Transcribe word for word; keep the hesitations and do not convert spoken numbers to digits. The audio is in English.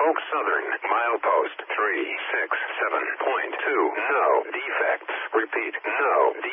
Norfolk Southern, milepost three six seven point two. No defects. Repeat, no defects.